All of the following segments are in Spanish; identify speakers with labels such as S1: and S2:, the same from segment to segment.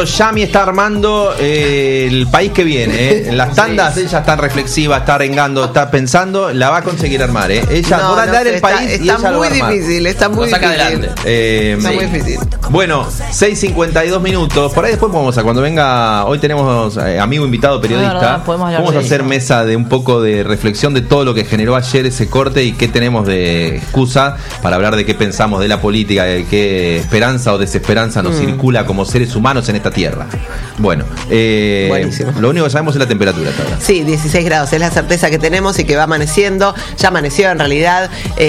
S1: Yami está armando el país que viene. En las tandas ella está reflexiva, está arengando, está pensando, la va a conseguir armar. Ella va a dar el país y ella lo va a armar.
S2: Está muy difícil.
S1: Está
S2: muy difícil.
S1: Bueno, 6:52 minutos. Por ahí después vamos a, cuando venga, hoy tenemos amigo invitado periodista.
S3: Verdad,
S1: vamos a hacer mesa de un poco de reflexión de todo lo que generó ayer ese corte y qué tenemos de excusa para hablar de qué pensamos de la política, de qué esperanza o desesperanza nos circula como seres humanos en esta tierra. Bueno, lo único que sabemos es la temperatura hasta ahora.
S2: Sí, 16 grados, es la certeza que tenemos y que va amaneciendo. Ya amaneció en realidad,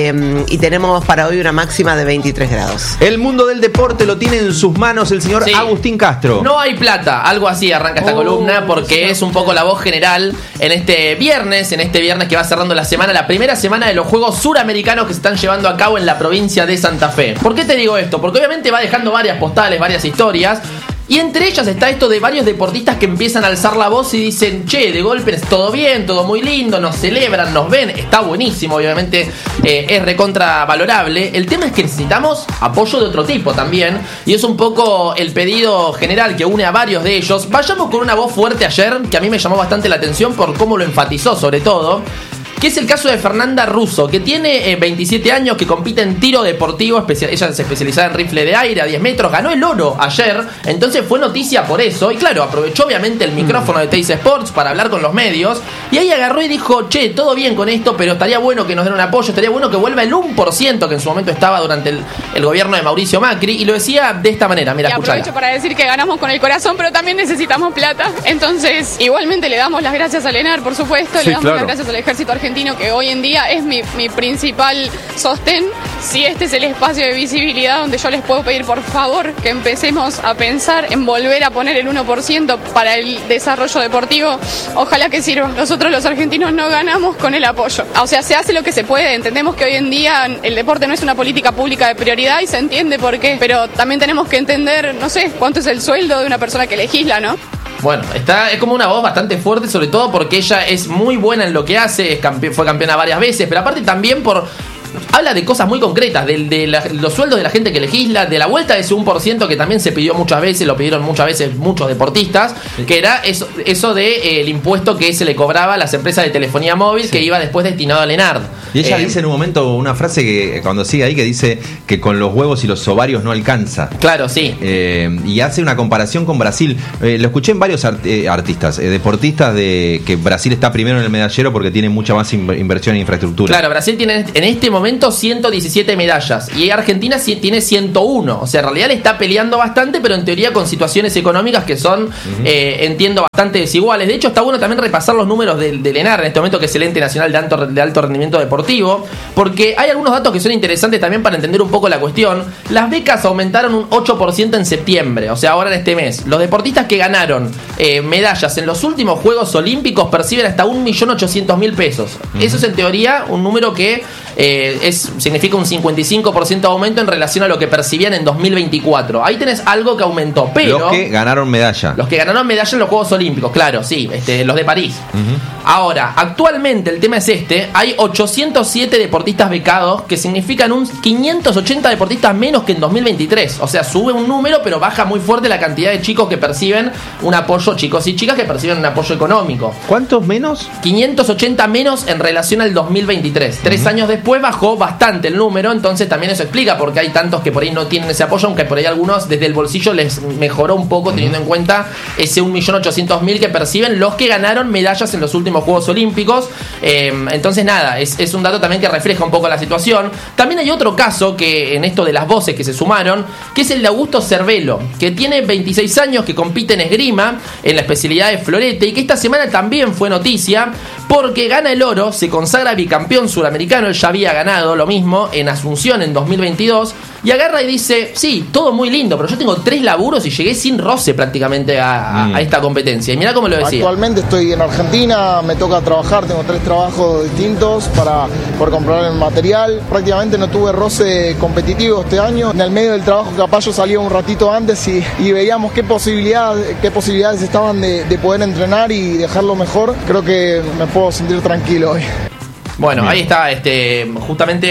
S2: y tenemos para hoy una máxima de 23 grados.
S1: El mundo del deporte lo tiene en sus manos el señor Agustín Castro.
S3: No hay plata, algo así arranca esta columna, porque es un poco la voz general en este viernes que va cerrando la semana, la primera semana de los Juegos Suramericanos que se están llevando a cabo en la provincia de Santa Fe. ¿Por qué te digo esto? Porque obviamente va dejando varias postales, varias historias. Y entre ellas está esto de varios deportistas que empiezan a alzar la voz y dicen: che, de golpe es todo bien, todo muy lindo, nos celebran, nos ven, está buenísimo, obviamente es recontra valorable. El tema es que necesitamos apoyo de otro tipo también, y es un poco el pedido general que une a varios de ellos. Vayamos con una voz fuerte ayer, que a mí me llamó bastante la atención por cómo lo enfatizó sobre todo, que es el caso de Fernanda Russo, que tiene 27 años, que compite en tiro deportivo, ella es especializada en rifle de aire a 10 metros, ganó el oro ayer, entonces fue noticia por eso, y claro, aprovechó obviamente el micrófono de Teis Sports para hablar con los medios, y ahí agarró y dijo: che, todo bien con esto, pero estaría bueno que nos den un apoyo, estaría bueno que vuelva el 1% que en su momento estaba durante el gobierno de Mauricio Macri, y lo decía de esta manera, mira, escuchala.
S4: Aprovecho para decir que ganamos con el corazón, pero también necesitamos plata, entonces igualmente le damos las gracias a Lenar, por supuesto, le damos las gracias al ejército argentino, que hoy en día es mi principal sostén. Si este es el espacio de visibilidad donde yo les puedo pedir, por favor, que empecemos a pensar en volver a poner el 1% para el desarrollo deportivo, ojalá que sirva. Nosotros los argentinos no ganamos con el apoyo. O sea, se hace lo que se puede. Entendemos que hoy en día el deporte no es una política pública de prioridad y se entiende por qué, pero también tenemos que entender, no sé, cuánto es el sueldo de una persona que legisla, ¿no?
S3: Bueno, es como una voz bastante fuerte, sobre todo porque ella es muy buena en lo que hace, fue campeona varias veces, pero aparte también habla de cosas muy concretas, de los sueldos de la gente que legisla, de la vuelta de ese 1% que también se pidió muchas veces, lo pidieron muchas veces muchos deportistas, que era eso de el impuesto que se le cobraba a las empresas de telefonía móvil, que iba después destinado a Lenard.
S1: Y ella dice en un momento una frase que cuando sigue ahí, que dice que con los huevos y los ovarios no alcanza.
S3: Claro, sí.
S1: Y hace una comparación con Brasil. Lo escuché en varios artistas, deportistas, de que Brasil está primero en el medallero porque tiene mucha más inversión en infraestructura.
S3: Claro, Brasil tiene en este momento 117 medallas y Argentina tiene 101. O sea, en realidad le está peleando bastante, pero en teoría con situaciones económicas que son, entiendo, bastante desiguales. De hecho, está bueno también repasar los números del ENAR en este momento, que es el Ente Nacional de Alto Rendimiento Deportivo, porque hay algunos datos que son interesantes también para entender un poco la cuestión. Las becas aumentaron un 8% en septiembre, o sea, ahora en este mes. Los deportistas que ganaron medallas en los últimos Juegos Olímpicos perciben hasta 1.800.000 pesos. Eso es en teoría un número que significa un 55% de aumento en relación a lo que percibían en 2024. Ahí tenés algo que aumentó, pero
S1: los que ganaron medalla.
S3: Los que ganaron medalla en los Juegos Olímpicos, claro, sí, los de París. Ahora, actualmente el tema es hay 807 deportistas becados, que significan un 580 deportistas menos que en 2023. O sea, sube un número, pero baja muy fuerte la cantidad de chicos que perciben un apoyo, chicos y chicas que perciben un apoyo económico.
S1: ¿Cuántos menos?
S3: 580 menos en relación al 2023. 3 años después bajó bastante el número, entonces también eso explica por qué hay tantos que por ahí no tienen ese apoyo, aunque por ahí algunos desde el bolsillo les mejoró un poco, teniendo en cuenta ese 1.800.000 que perciben los que ganaron medallas en los últimos Juegos Olímpicos. Entonces nada, es un dato también que refleja un poco la situación. También hay otro caso que en esto de las voces que se sumaron, que es el de Augusto Cervelo, que tiene 26 años, que compite en esgrima en la especialidad de florete, y que esta semana también fue noticia porque gana el oro, se consagra bicampeón suramericano. Él ya había ganado lo mismo en Asunción en 2022, y agarra y dice: sí, todo muy lindo, pero yo tengo 3 laburos y llegué sin roce prácticamente a esta competencia. Y mirá cómo lo decía.
S5: Actualmente estoy en Argentina, me toca trabajar, tengo 3 trabajos distintos por comprar el material. Prácticamente no tuve roce competitivo este año. En el medio del trabajo capaz yo salía un ratito antes y veíamos qué posibilidades estaban de poder entrenar y dejarlo mejor. Creo que me puedo sentir tranquilo hoy.
S3: Bueno, ahí está, justamente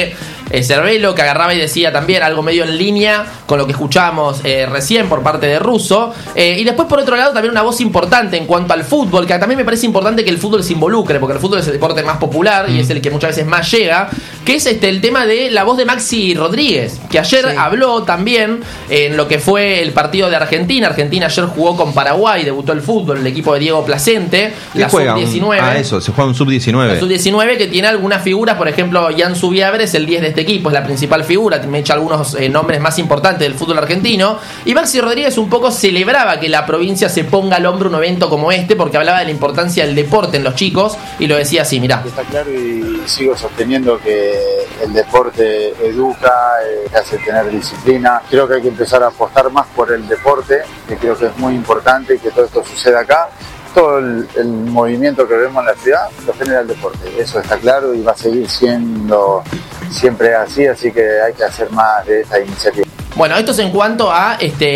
S3: Cervelo, que agarraba y decía también algo medio en línea con lo que escuchábamos recién por parte de Russo. Y después, por otro lado, también una voz importante en cuanto al fútbol, que también me parece importante que el fútbol se involucre, porque el fútbol es el deporte más popular y es el que muchas veces más llega, que es el tema de la voz de Maxi Rodríguez, que ayer habló también en lo que fue el partido de Argentina. Argentina ayer jugó con Paraguay, debutó el fútbol, el equipo de Diego Placente, la sub-19.
S1: Eso, se juega un sub-19.
S3: La sub-19 que tiene algunas figuras, por ejemplo, Jan Subiabre es el 10 de este equipo, es la principal figura, me echa algunos nombres más importantes del fútbol argentino. Y Maxi Rodríguez un poco celebraba que la provincia se ponga al hombro un evento como este, porque hablaba de la importancia del deporte en los chicos, y lo decía así, mirá.
S6: Está claro, y sigo sosteniendo que el deporte educa, te hace tener disciplina. Creo que hay que empezar a apostar más por el deporte, que creo que es muy importante que todo esto suceda acá. Todo el movimiento que vemos en la ciudad lo genera el deporte, eso está claro y va a seguir siendo siempre así que hay que hacer más de esta iniciativa.
S3: Bueno, esto es en cuanto a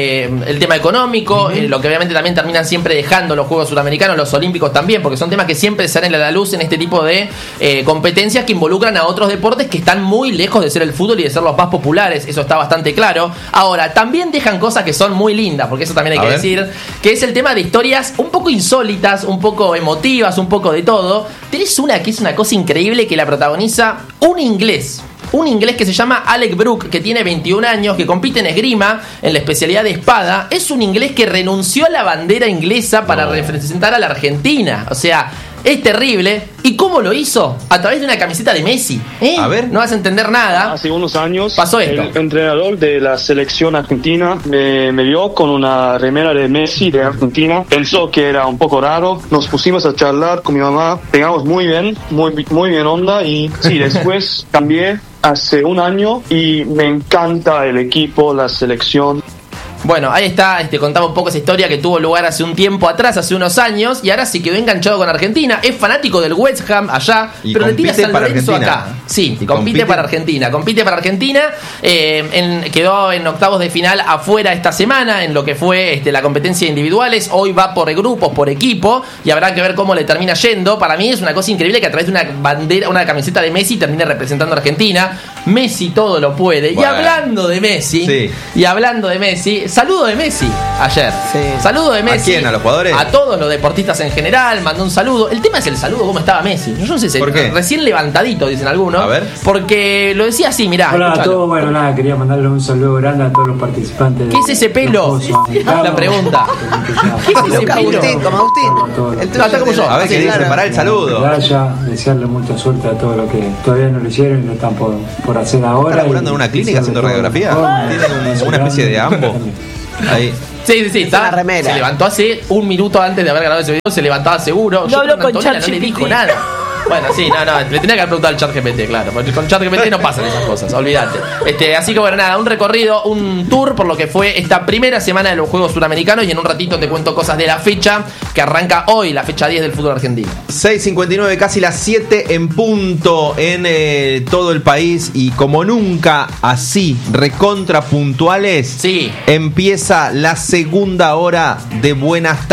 S3: el tema económico, lo que obviamente también terminan siempre dejando los Juegos Suramericanos, los Olímpicos también, porque son temas que siempre salen a la luz en este tipo de competencias que involucran a otros deportes que están muy lejos de ser el fútbol y de ser los más populares, eso está bastante claro. Ahora, también dejan cosas que son muy lindas, porque eso también hay que decir, que es el tema de historias un poco insólitas, un poco emotivas, un poco de todo. Tenés una que es una cosa increíble que la protagoniza un inglés que se llama Alec Brook, que tiene 21 años, que compite en esgrima, en la especialidad de espada. Es un inglés que renunció a la bandera inglesa para representar a la Argentina. O sea, es terrible. ¿Y cómo lo hizo? A través de una camiseta de Messi. A ver, no vas a entender nada.
S7: Hace unos años
S3: pasó esto.
S7: El entrenador de la selección argentina me vio con una remera de Messi de Argentina. Pensó que era un poco raro. Nos pusimos a charlar con mi mamá. Pegamos muy bien onda. Y sí, después cambié hace un año y me encanta el equipo, la selección.
S3: Bueno, ahí está, contaba un poco esa historia que tuvo lugar hace un tiempo atrás, hace unos años, y ahora se quedó enganchado con Argentina. Es fanático del West Ham allá, pero le tira San Lorenzo acá. Sí, compite para Argentina. Quedó en octavos de final afuera esta semana en lo que fue la competencia de individuales. Hoy va por grupos, por equipo, y habrá que ver cómo le termina yendo. Para mí es una cosa increíble que a través de una bandera, una camiseta de Messi, termine representando a Argentina. Messi todo lo puede. Bueno. Y hablando de Messi, saludo de Messi ayer. Sí. Saludo de Messi.
S1: ¿A quién? ¿A los jugadores?
S3: A todos los deportistas en general. Mandó un saludo. El tema es el saludo, cómo estaba Messi. Yo no sé si recién levantadito, dicen algunos. A ver. Porque lo decía así, mirá.
S8: Hola a todos. Bueno, nada, quería mandarle un saludo grande a todos los participantes.
S3: ¿Qué es ese pelo? La pregunta. ¿Qué es ese pelo?
S2: Como Agustín.
S3: Está como yo.
S1: A ver, que dice, prepará el saludo.
S8: Desearle mucha suerte a todos los que todavía no lo hicieron y lo están por hacer ahora.
S1: ¿Está laburando en una clínica haciendo radiografía? ¿Tiene una especie de ambo? Ahí.
S3: Sí, está. Se levantó hace un minuto antes de haber grabado ese video, se levantaba seguro.
S9: No habló con ChatGPT.
S3: No le dijo nada. Bueno, sí, le tenía que haber preguntado al ChatGPT, claro. Porque con ChatGPT no pasan esas cosas, olvídate. Así que bueno, nada, un recorrido, un tour por lo que fue esta primera semana de los Juegos Suramericanos, y en un ratito te cuento cosas de la fecha que arranca hoy, la fecha 10 del fútbol argentino.
S1: 6:59, casi las 7 en punto en todo el país, y como nunca así, recontra puntuales,
S3: sí,
S1: empieza la segunda hora de Buenas Tardes.